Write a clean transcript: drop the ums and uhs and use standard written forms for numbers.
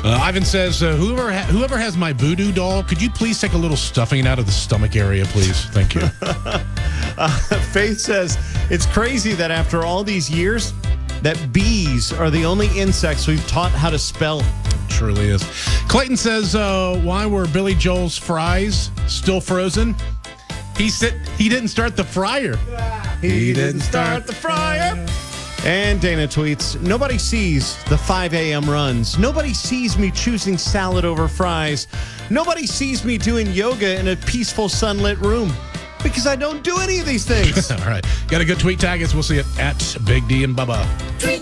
Ivan says, whoever has my voodoo doll, could you please take a little stuffing out of the stomach area, please? Thank you. Faith says, it's crazy that after all these years, that bees are the only insects we've taught how to spell. Truly is. Clayton says, why were Billy Joel's fries still frozen? He didn't start the fryer. He didn't start the fryer. And Dana tweets, nobody sees the 5 a.m. runs. Nobody sees me choosing salad over fries. Nobody sees me doing yoga in a peaceful sunlit room. Because I don't do any of these things. All right. Got a good tweet tag us. We'll see it at Big D and Bubba.